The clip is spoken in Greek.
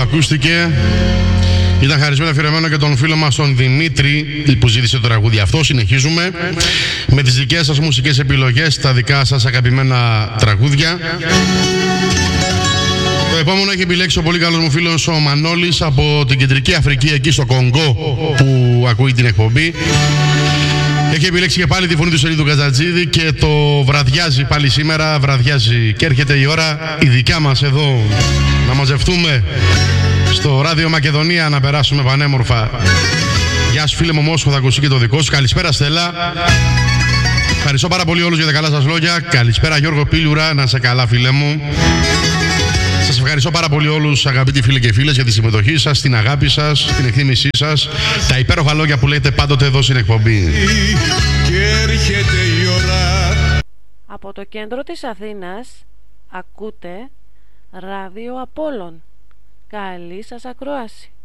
ακούστηκε ήταν χαρισμένο αφιερωμένο και τον φίλο μας τον Δημήτρη που ζήτησε το τραγούδι αυτό. Συνεχίζουμε με τις δικές σας μουσικές επιλογές, τα δικά σας αγαπημένα τραγούδια. Το επόμενο έχει επιλέξει ο πολύ καλός μου φίλος ο Μανώλης από την Κεντρική Αφρική, εκεί στο Κονγκό που ακούει την εκπομπή. Έχει επιλέξει και πάλι τη φωνή του Σελίδου Κατζατζίδη και το βραδιάζει πάλι σήμερα, βραδιάζει και έρχεται η ώρα η δικιά μας εδώ να μαζευτούμε στο Ράδιο Μακεδονία, να περάσουμε πανέμορφα. Γεια σου φίλε μου Μόσχο, θα ακούσει και το δικό σου. Καλησπέρα Στέλλα. Ευχαριστώ πάρα πολύ όλους για τα καλά σας λόγια. Καλησπέρα Γιώργο Πίλουρα, να είσαι καλά φίλε μου. Σας ευχαριστώ πάρα πολύ όλους αγαπητοί φίλοι και φίλες για τη συμμετοχή σας, την αγάπη σας, την εκτίμησή σας, τα υπέροχα λόγια που λέτε πάντοτε εδώ στην εκπομπή. Από το κέντρο της Αθήνας ακούτε Ράδιο Απόλλων. Καλή σας ακρόαση.